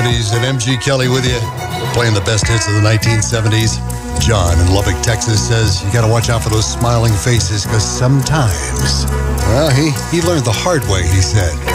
And MG Kelly with you, playing the best hits of the 1970s. John in Lubbock, Texas says you got to watch out for those smiling faces because sometimes, well, he learned the hard way, he said.